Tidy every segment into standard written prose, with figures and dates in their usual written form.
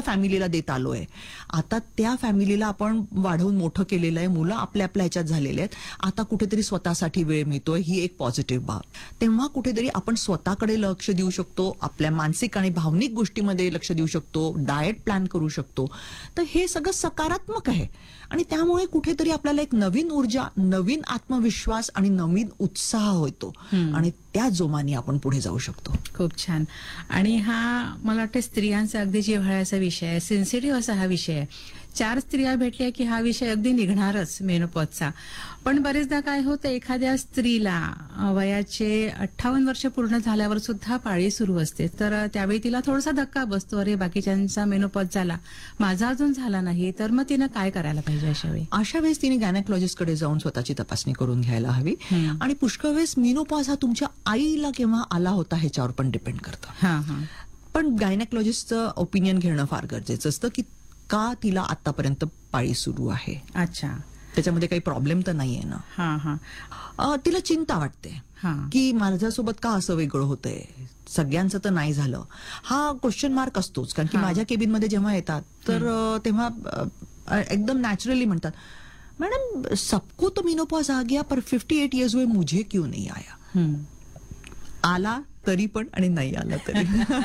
फॅमिलीला देत आलोय, आता त्या फॅमिलीला आपण वाढवून मोठं केलेलं आहे, मुलं आपल्या आपल्या ह्याच्यात झालेले आहेत, आता कुठेतरी स्वतःसाठी वेळ मिळतोय, ही एक पॉझिटिव्ह बाब. तेव्हा कुठेतरी आपण स्वतःकडे लक्ष देऊ शकतो, आपल्या मानसिक आणि भावनिक गोष्टीमध्ये लक्ष देऊ शकतो, डाएट प्लॅन करू शकतो. तर हे सगळं सकारात्मक आहे आणि त्यामुळे कुठेतरी आपल्याला एक नवीन ऊर्जा, नवीन आत्मविश्वास आणि नवीन उत्साह होतो आणि त्या जोमाने आपण पुढे जाऊ शकतो. खूप छान. आणि हा मला वाटतं स्त्रियांचा अगदी जिव्हाळ्याचा विषय आहे, सेन्सिटिव्ह असा हा विषय आहे. 4 स्त्रिया भेटल्या की हा विषय अगदी निघणारच मेनोपॉजचा. पण बरेचदा काय होतं, एखाद्या स्त्रीला वयाचे 58 वर्ष पूर्ण झाल्यावर सुद्धा पाळी सुरू असते, तर त्यावेळी तिला थोडासा धक्का बसतो, अरे बाकीच्यांचा मेनोपॉज झाला, माझा अजून झाला नाही, तर मग तिनं काय करायला पाहिजे अशा वेळी? अशा वेळेस तिने गायनेकॉलॉजिस्टकडे जाऊन स्वतःची तपासणी करून घ्यायला हवी. आणि पुष्कळ वेळेस मेनोपॉज हा तुमच्या आईला केव्हा आला होता ह्याच्यावर पण डिपेंड करतं. पण गायनेकॉलॉजिस्टचं ओपिनियन घेणं फार गरजेचं असतं की का तिला आतापर्यंत पाळी सुरू आहे. अच्छा, त्याच्यामध्ये काही प्रॉब्लेम तर नाहीये ना. तिला चिंता वाटते की माझ्यासोबत का असं वेगळं होतंय, सगळ्यांचं तर नाही झालं, हा क्वेश्चन मार्क असतोच. कारण की माझ्या केबिनमध्ये जेव्हा येतात तर तेव्हा एकदम नॅचरली म्हणतात, मैडम सबको तो मेनोपॉज आ गया पर 58 इयर्स हुए मुझे क्यों नहीं आया. आला तरी पण आणि नाही आला तरी.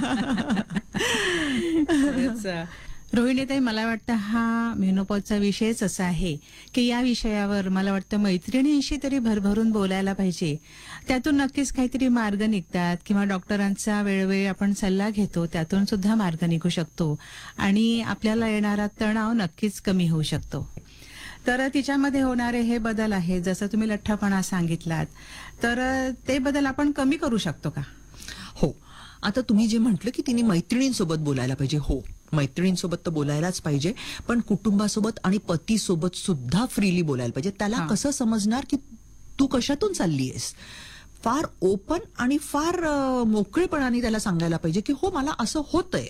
रोहिणीताई, मला वाटतं हा मेनोपॉजचा विषयच असा आहे की या विषयावर मला वाटतं मैत्रिणींशी तरी भरभरून बोलायला पाहिजे. त्यातून नक्कीच काहीतरी मार्ग निघतात किंवा डॉक्टरांचा वेळोवेळी आपण सल्ला घेतो, त्यातून सुद्धा मार्ग निघू शकतो आणि आपल्याला येणारा तणाव नक्कीच कमी होऊ शकतो. तर तिच्यामध्ये होणारे हे बदल आहे, जसं तुम्ही लठ्ठपणा सांगितलात, तर ते बदल आपण कमी करू शकतो का? हो. आता तुम्ही जे म्हटलं की तिने मैत्रिणींसोबत बोलायला पाहिजे, हो, मैत्रिणींसोबत तर बोलायलाच पाहिजे, पण कुटुंबासोबत आणि पतीसोबत सुद्धा फ्रीली बोलायला पाहिजे. त्याला कसं समजणार की तू कशातून चालली आहेस, फार ओपन आणि फार मोकळेपणाने त्याला सांगायला पाहिजे की हो मला असं होतंय.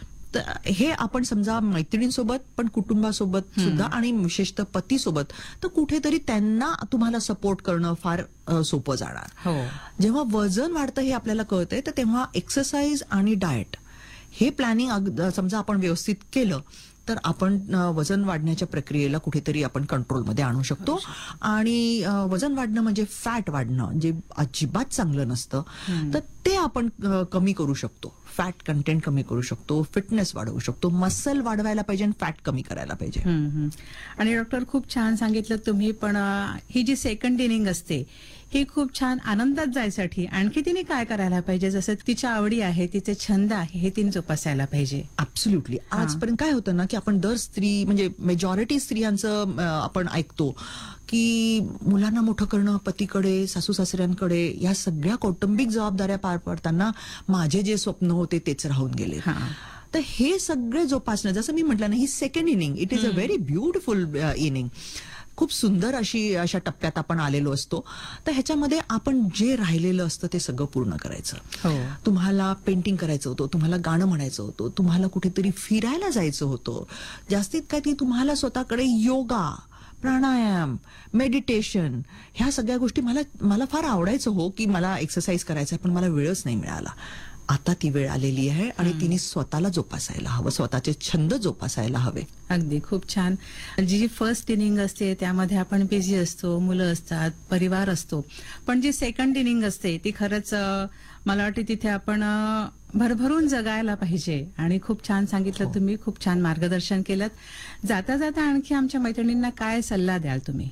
तर हे आपण समजा मैत्रिणींसोबत पण कुटुंबासोबत सुद्धा आणि विशेषतः पतीसोबत, तर कुठेतरी त्यांना तुम्हाला सपोर्ट करणं फार सोपं जाणार. जेव्हा वजन वाढतं हे आपल्याला कळतंय, तर तेव्हा एक्सरसाइज आणि डाएट हे प्लॅनिंग समजा आपण व्यवस्थित केलं तर आपण वजन वाढण्याच्या प्रक्रियेला कुठेतरी आपण कंट्रोलमध्ये आणू शकतो. आणि वजन वाढणं म्हणजे फॅट वाढणं जे अजिबात चांगलं नसतं, तर ते आपण कमी करू शकतो. फॅट कंटेंट कमी करू शकतो, फिटनेस वाढवू शकतो, मसल वाढवायला पाहिजे आणि फॅट कमी करायला पाहिजे. आणि डॉक्टर खूप छान सांगितलं तुम्ही. पण ही जी सेकंड इनिंग असते ही खूप छान आनंदात जायसाठी आणखी तिने काय करायला पाहिजे, जसं तिच्या आवडी आहे, तिचे छंद आहे, हे तिने जोपासायला पाहिजे. ऍब्सोल्युटली. आजपर्यंत काय होतं ना की आपण दर स्त्री म्हणजे मेजॉरिटी स्त्रियांचं आपण ऐकतो की मुलांना मोठं करणं, पतीकडे, सासू सासऱ्यांकडे, या सगळ्या कौटुंबिक जबाबदाऱ्या पार पडताना माझे जे स्वप्न होते तेच राहून गेले. तर हे सगळे जोपासणं, जसं मी म्हटलं ना, ही second inning, it is a very beautiful inning. खूप सुंदर अशा टप्प्यात आपण आलेलो असतो. तर ह्याच्यामध्ये आपण जे राहिलेलं असतं ते सगळं पूर्ण करायचं. तुम्हाला पेंटिंग करायचं होतं, तुम्हाला गाणं म्हणायचं होतं, तुम्हाला कुठेतरी फिरायला जायचं होतं, जास्तीत काही ती तुम्हाला स्वतःकडे योगा, प्राणायाम, मेडिटेशन, ह्या सगळ्या गोष्टी मला फार आवडायचं हो की मला एक्सरसाइज करायचा, पण मला वेळच नाही मिळाला. आता ती वेळ आलेली आहे आणि तिने स्वतःला जोपासायला हवं, स्वतःचे छंद जोपासायला हवे. अगदी खूप छान. जी फर्स्ट इनिंग असते त्यामध्ये आपण बिझी असतो, मुलं असतात, परिवार असतो, पण जी सेकंड इनिंग असते ती खरंच मला वाटते तिथे आपण भरभरून जगायला पाहिजे. आणि खूप छान सांगितलं तुम्ही, खूप छान मार्गदर्शन केलं. जाता जाता आणखी आमच्या मैत्रिणींना काय सल्ला द्याल तुम्ही?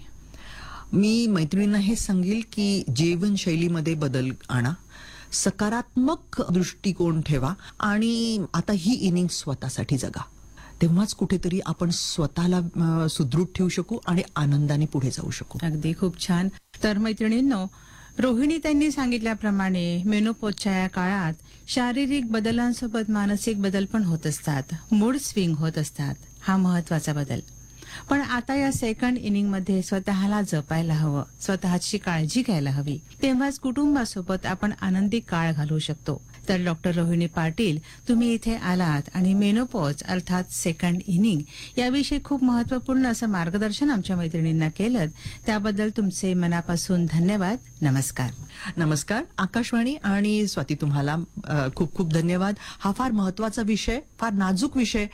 मी मैत्रिणींना हे सांगेल की जीवनशैलीमध्ये बदल आणा, सकारात्मक दृष्टिकोन ठेवा आणि आता ही इनिंग स्वतःसाठी जगा. तेव्हाच कुठेतरी आपण स्वतःला सुदृढ ठेवू शकू आणि आनंदाने पुढे जाऊ शकू. अगदी खूप छान. तर मैत्रिणींनो, रोहिणी त्यांनी सांगितल्याप्रमाणे मेनोपॉजच्या या काळात शारीरिक बदलांसोबत मानसिक बदल पण होत असतात, मूड स्विंग होत असतात, हा महत्वाचा बदल. पण आता या सेकंड इनिंग मध्ये स्वतःला जपायला हवं, स्वतःची काळजी घ्यायला हवी, तेव्हाच कुटुंबासोबत आपण आनंदी काळ घालवू शकतो. तर डॉक्टर रोहिणी पाटील, तुम्ही इथे आलात आणि मेनोपॉज अर्थात सेकंड इनिंग याविषयी खूप महत्वपूर्ण असं मार्गदर्शन आमच्या मैत्रिणींना केलं, त्याबद्दल तुमचे मनापासून धन्यवाद. नमस्कार. नमस्कार. आकाशवाणी आणि स्वाती, तुम्हाला खूप खूप धन्यवाद. हा फार महत्वाचा विषय, फार नाजूक विषय